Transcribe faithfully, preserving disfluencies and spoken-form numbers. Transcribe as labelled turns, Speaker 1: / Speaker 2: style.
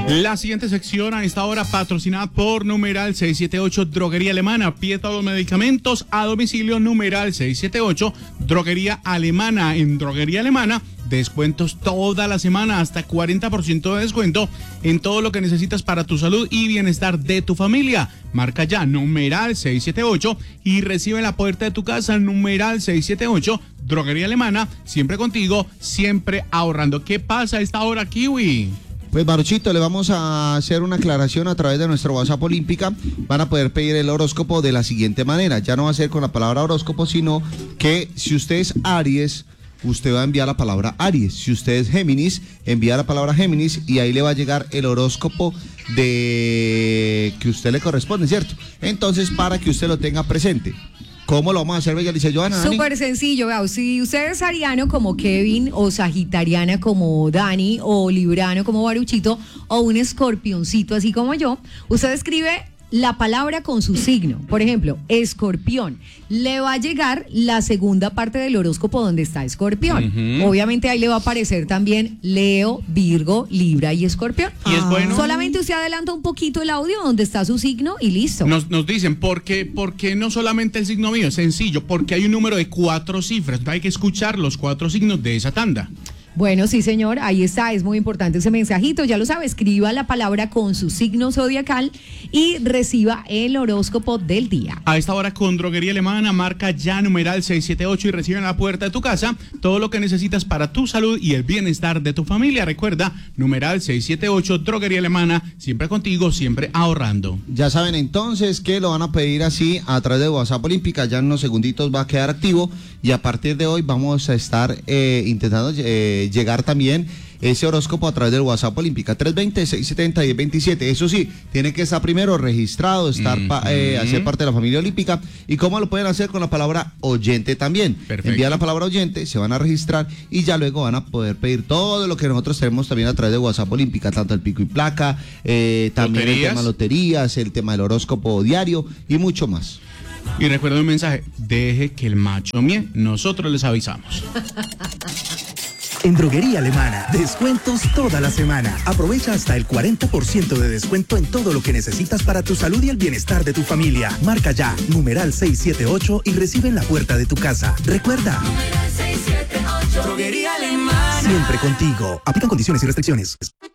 Speaker 1: La siguiente sección a esta hora patrocinada por numeral seiscientos setenta y ocho Droguería Alemana. Pide todos los medicamentos a domicilio. Numeral seiscientos setenta y ocho Droguería Alemana. En Droguería Alemana, descuentos toda la semana, hasta cuarenta por ciento de descuento en todo lo que necesitas para tu salud y bienestar de tu familia. Marca ya numeral seiscientos setenta y ocho y recibe en la puerta de tu casa numeral seiscientos setenta y ocho Droguería Alemana. Siempre contigo, siempre ahorrando. ¿Qué pasa a esta hora, Kiwi?
Speaker 2: Pues Maruchito, le vamos a hacer una aclaración a través de nuestro WhatsApp Olímpica. Van a poder pedir el horóscopo de la siguiente manera. Ya no va a ser con la palabra horóscopo, sino que si usted es Aries, usted va a enviar la palabra Aries. Si usted es Géminis, envía la palabra Géminis y ahí le va a llegar el horóscopo de que usted le corresponde, ¿cierto? Entonces, para que usted lo tenga presente. ¿Cómo lo vamos a hacer, Bella Alicia Johanna?
Speaker 3: Súper sencillo, vea, si usted es ariano como Kevin, o sagitariana como Dani, o librano como Baruchito, o un escorpioncito así como yo, usted escribe la palabra con su signo. Por ejemplo, escorpión. Le va a llegar la segunda parte del horóscopo donde está escorpión. Uh-huh. Obviamente ahí le va a aparecer también Leo, Virgo, Libra y escorpión.
Speaker 1: Y es bueno.
Speaker 3: Solamente usted adelanta un poquito el audio donde está su signo y listo.
Speaker 1: Nos, nos dicen, ¿por qué, ¿por qué no solamente el signo mío? Es sencillo, porque hay un número de cuatro cifras. Hay que escuchar los cuatro signos de esa tanda.
Speaker 3: Bueno, sí, señor, ahí está, es muy importante ese mensajito, ya lo sabe, escriba la palabra con su signo zodiacal y reciba el horóscopo del día.
Speaker 1: A esta hora con Droguería Alemana, marca ya numeral seiscientos setenta y ocho y recibe en la puerta de tu casa todo lo que necesitas para tu salud y el bienestar de tu familia. Recuerda, numeral seiscientos setenta y ocho Droguería Alemana, siempre contigo, siempre ahorrando.
Speaker 2: Ya saben entonces que lo van a pedir así a través de WhatsApp Olímpica, ya en unos segunditos va a quedar activo y a partir de hoy vamos a estar eh, intentando... Eh, llegar también ese horóscopo a través del WhatsApp Olímpica tres dos cero, seis siete cero, uno cero dos siete. Eso sí, tiene que estar primero registrado, estar
Speaker 1: mm-hmm.
Speaker 2: pa, eh, hacer parte de la familia olímpica. ¿Y cómo lo pueden hacer? Con la palabra oyente también.
Speaker 1: Perfecto.
Speaker 2: Envían la palabra oyente, se van a registrar y ya luego van a poder pedir todo lo que nosotros tenemos también a través de WhatsApp Olímpica, tanto el pico y placa, eh, también loterías. El tema loterías, el tema del horóscopo diario y mucho más.
Speaker 1: Y recuerden un mensaje, deje que el macho mie, nosotros les avisamos.
Speaker 4: En Droguería Alemana, descuentos toda la semana. Aprovecha hasta el cuarenta por ciento de descuento en todo lo que necesitas para tu salud y el bienestar de tu familia. Marca ya, numeral seiscientos setenta y ocho y recibe en la puerta de tu casa. Recuerda,
Speaker 5: numeral seiscientos setenta y ocho Droguería Alemana.
Speaker 4: Siempre contigo. Aplican condiciones y restricciones.